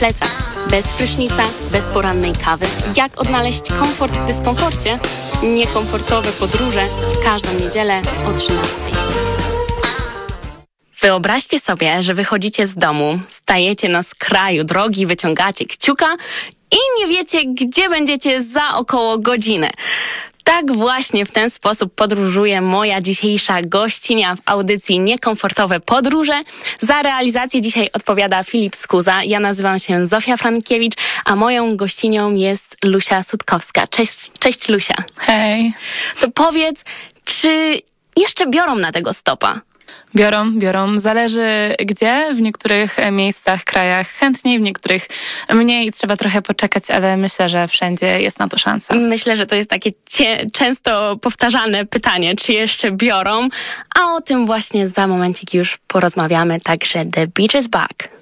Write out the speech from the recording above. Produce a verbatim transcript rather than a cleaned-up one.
plecak, bez prysznica, bez porannej kawy. Jak odnaleźć komfort w dyskomforcie? Niekomfortowe podróże w każdą niedzielę o trzynastej. Wyobraźcie sobie, że wychodzicie z domu, stajecie na skraju drogi, wyciągacie kciuka i nie wiecie, gdzie będziecie za około godzinę. Tak właśnie w ten sposób podróżuje moja dzisiejsza gościnia w audycji Niekomfortowe podróże. Za realizację dzisiaj odpowiada Filip Skuza. Ja nazywam się Zofia Frankiewicz, a moją gościnią jest Lucia Sutkowska. Cześć, cześć Lucia. Hej. To powiedz, czy jeszcze biorą na tego stopa? Biorą, biorą. Zależy gdzie. W niektórych miejscach, krajach chętniej, w niektórych mniej. Trzeba trochę poczekać, ale myślę, że wszędzie jest na to szansa. Myślę, że to jest takie cie- często powtarzane pytanie, czy jeszcze biorą, a o tym właśnie za momencik już porozmawiamy. Także The Beach is Back.